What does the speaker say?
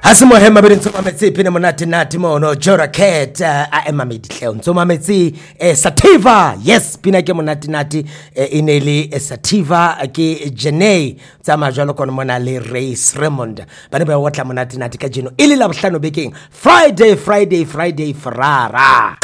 Asimo hema bere ntso mametsi phine monate nati mono Jora Cat a emamedi hleo ntso mametsi Sativa yes pina ke monate nati ineli Sativa ke Jenay tsa majalo kono mona le Race Raymond bane ba wotla monate nati ka jeno ile la bohlano bekeng Friday Frara